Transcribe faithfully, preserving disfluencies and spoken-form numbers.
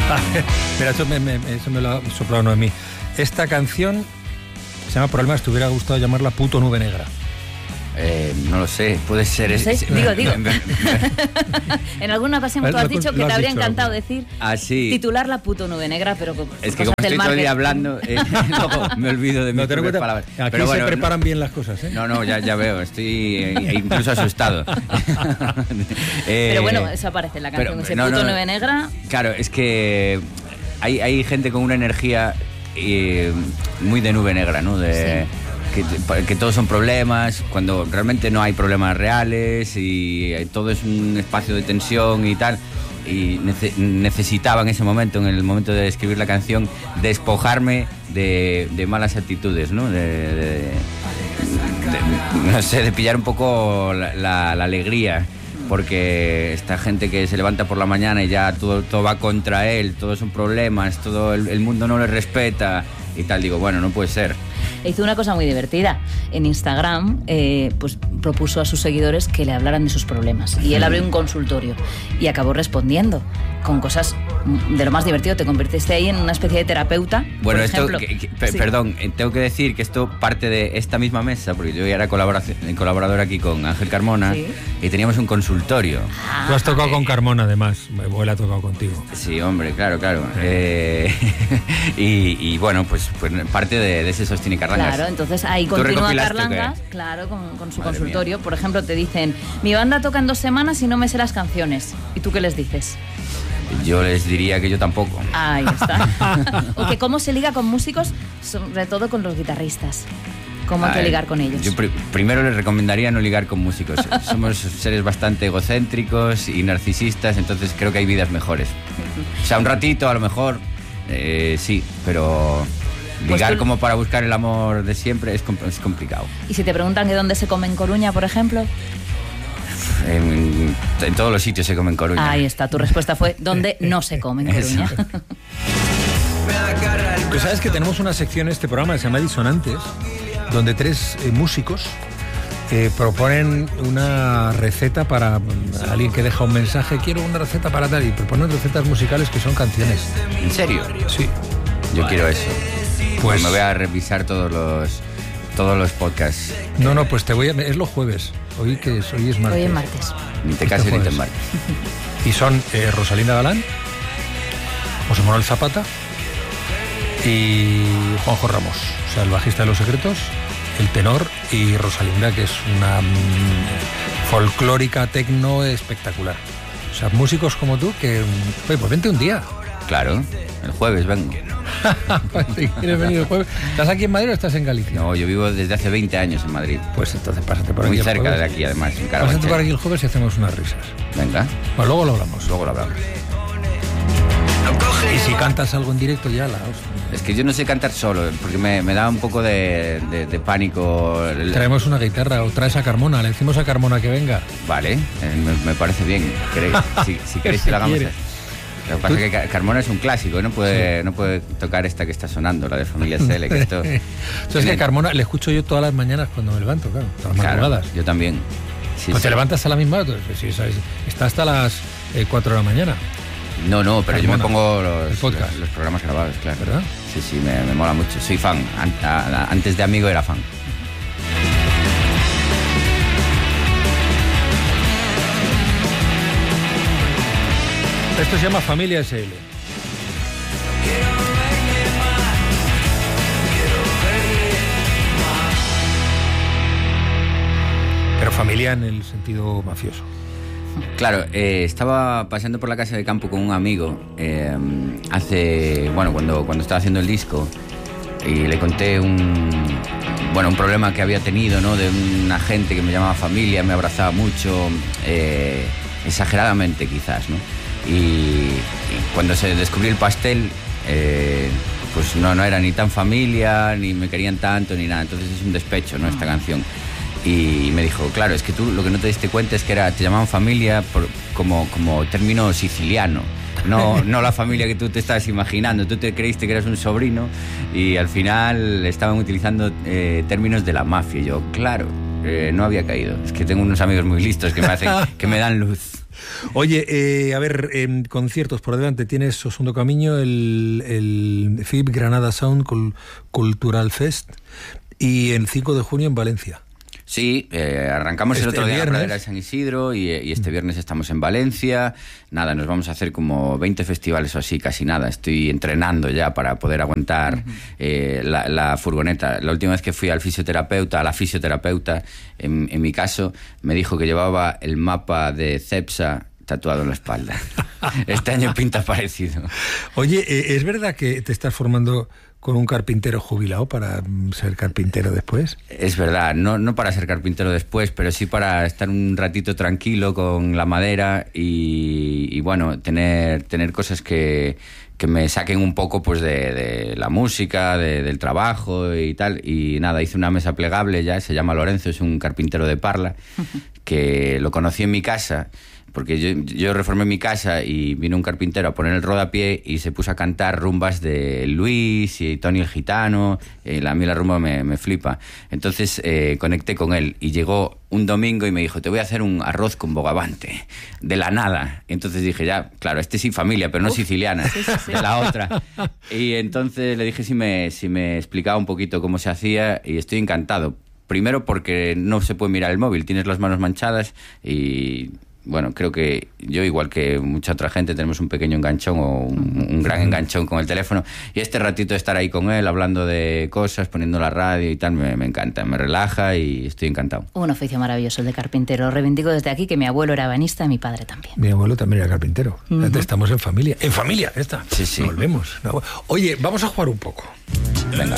Mira, eso me, me, eso me lo ha soplado no a mí. Esta canción se llama Problemas, te hubiera gustado llamarla Puto Nube Negra. Eh, no lo sé, puede ser. No sé, es, digo, me, digo. Me, me, en alguna ocasión tú has dicho que te habría dicho, encantado ¿no? decir ah, sí. titularla Puto Nube Negra, pero con es que como estoy todo el día hablando, eh, luego me olvido de mis no, propias palabras. Aquí pero se bueno, preparan no, bien las cosas, ¿eh? No, no, ya, ya veo, estoy eh, incluso asustado. eh, pero bueno, eso aparece en la canción, pero, ese no, Puto no, Nube Negra. Claro, es que hay, hay gente con una energía eh, muy de nube negra, ¿no? De, sí. Que, que todos son problemas, cuando realmente no hay problemas reales y todo es un espacio de tensión y tal. Y nece- necesitaba en ese momento, en el momento de escribir la canción, despojarme de, de malas actitudes, ¿no? De, de, de, no sé, de pillar un poco la, la, la alegría. Porque esta gente que se levanta por la mañana y ya todo, todo va contra él, todos son problemas, todo el, el mundo no le respeta y tal, digo, bueno, no puede ser. Hizo una cosa muy divertida. En Instagram eh, pues propuso a sus seguidores que le hablaran de sus problemas. Y él abrió un consultorio y acabó respondiendo con cosas de lo más divertido. Te convertiste ahí en una especie de terapeuta. Bueno, por esto, ejemplo. que, que, pe- Sí. perdón, eh, tengo que decir que esto parte de esta misma mesa, porque yo ya era colaboración- colaborador aquí con Ángel Carmona, Sí. y teníamos un consultorio. Ah, Tú has tocado con Carmona, además. O él ha tocado contigo. Sí, hombre, claro, claro. Eh, y, y bueno, pues, pues parte de, de ese sostiene Carrangas. Claro, entonces ahí ¿Tú continúa recopilaste Carlangas, o qué? claro, con, con su Madre consultorio. mía. Por ejemplo, te dicen, mi banda toca en dos semanas y no me sé las canciones. ¿Y tú qué les dices? Yo les diría que yo tampoco. Ahí está. O que cómo se liga con músicos, sobre todo con los guitarristas. ¿Cómo hay que Ah, ligar con ellos? Yo pr- primero les recomendaría no ligar con músicos. Somos seres bastante egocéntricos y narcisistas, entonces creo que hay vidas mejores. O sea, un ratito a lo mejor, eh, sí, pero ligar Pues tú- como para buscar el amor de siempre es, compl- es complicado. Y si te preguntan que dónde se come en Coruña, por ejemplo, En, en todos los sitios se come en Coruña. ahí está, tu respuesta fue ¿dónde no se come en Coruña? Eso. Tú sabes que tenemos una sección en este programa que se llama Disonantes, donde tres eh, músicos eh, proponen una receta para mm, alguien que deja un mensaje, quiero una receta para tal, y proponen recetas musicales que son canciones. ¿En serio? Sí. Yo quiero eso. Pues Pues me voy a revisar todos los todos los podcasts. no, no, pues te voy a... Es los jueves. Hoy que es, hoy es martes. Hoy es martes. Ni te Este cases ni te jueves. embarques. Y son eh, Rosalinda Galán, José Manuel Zapata y Juanjo Ramos. O sea, el bajista de Los Secretos, el tenor, y Rosalinda, que es una mm, folclórica tecno espectacular. O sea, músicos como tú que... Oye, pues vente un día. Claro, el jueves vengo. Si quieres venir el jueves. ¿Estás aquí en Madrid o estás en Galicia? No, yo vivo desde hace veinte años en Madrid. Pues entonces pásate por aquí Muy el cerca jueves. de aquí, además, en Pásate Carabanchel. por aquí el jueves y hacemos unas risas. Venga, Pues luego lo hablamos. luego lo hablamos. Y si cantas algo en directo ya la hostia. Es que yo no sé cantar solo, porque me, me da un poco de, de, de pánico. el- Traemos una guitarra o traes a Carmona, le decimos a Carmona que venga. Vale, eh, me, me parece bien. ¿Queréis? Si, si queréis Si que lo hagamos. quiere. Lo que pasa es que Ca- Carmona es un clásico, no puede, no puede tocar esta que está sonando, la de Familia Cele, que esto... Eso es que Carmona le escucho yo todas las mañanas cuando me levanto, claro, todas las Claro, madrugadas. yo también. Sí, Pues sí. te levantas a la misma hora, pues, sí, sabes, está hasta las eh, cuatro de la mañana, No, no, pero yo me Carmona, pongo los, el podcast. los, los programas grabados, claro. ¿verdad? Sí, sí, me, me mola mucho. Soy fan. An- a- a- antes de amigo era fan. Esto se llama Familia S L. Pero familia en el sentido mafioso. Claro, eh, estaba paseando por la casa de campo con un amigo eh, hace, bueno, cuando, cuando estaba haciendo el disco, y le conté un, bueno, un problema que había tenido, ¿no? De una gente que me llamaba familia, me abrazaba mucho, eh, exageradamente quizás, ¿no? Y, y cuando se descubrió el pastel, eh, pues no, no era ni tan familia, ni me querían tanto, ni nada. Entonces es un despecho, ¿no? Esta canción. Y me dijo, claro, es que tú lo que no te diste cuenta es que era, te llamaban familia por, como, como término siciliano. No, no la familia que tú te estabas imaginando. Tú te creíste que eras un sobrino y al final estaban utilizando eh, términos de la mafia. Y yo, claro, eh, no había caído. Es que tengo unos amigos muy listos que me hacen, que me dan luz. Oye, eh, a ver, eh, conciertos por delante. Tienes o Segundo Camiño, el, el F I B Granada Sound Cultural Fest y el cinco de junio en Valencia. Sí, eh, arrancamos este el otro día en la pradera de San Isidro y, y este viernes estamos en Valencia. Nada, nos vamos a hacer como veinte festivales o así, casi nada. Estoy entrenando ya para poder aguantar uh-huh. eh, la, la furgoneta. La última vez que fui al fisioterapeuta, a la fisioterapeuta, en, en mi caso, me dijo que llevaba el mapa de CEPSA tatuado en la espalda. Este año pinta parecido. Oye, eh, ¿es verdad que te estás formando con un carpintero jubilado para ser carpintero después? Es verdad, no, no para ser carpintero después, pero sí para estar un ratito tranquilo con la madera y, y bueno, tener, tener cosas que, que me saquen un poco pues de, de la música, de, del trabajo y tal. Y nada, hice una mesa plegable ya, se llama Lorenzo, es un carpintero de Parla, que lo conocí en mi casa. Porque yo, yo reformé mi casa y vino un carpintero a poner el rodapié y se puso a cantar rumbas de Luis y Tony el Gitano. Y a mí la rumba me, me flipa. Entonces eh, conecté con él y llegó un domingo y me dijo, te voy a hacer un arroz con bogavante, de la nada. Y entonces dije, ya, claro, este sí familia, pero no Uf, siciliana, sí, sí, sí. de la otra. Y entonces le dije si me, si me explicaba un poquito cómo se hacía y estoy encantado. Primero porque no se puede mirar el móvil, tienes las manos manchadas y... Bueno, creo que yo, igual que mucha otra gente, tenemos un pequeño enganchón o un, un gran enganchón con el teléfono. Y este ratito de estar ahí con él, hablando de cosas, poniendo la radio y tal, me, me encanta, me relaja y estoy encantado. Un oficio maravilloso el de carpintero. Reivindico desde aquí que mi abuelo era ebanista y mi padre también. Mi abuelo también era carpintero. Uh-huh. Estamos en familia. ¡En familia! Esta. Sí, sí. Volvemos. Oye, vamos a jugar un poco. Venga.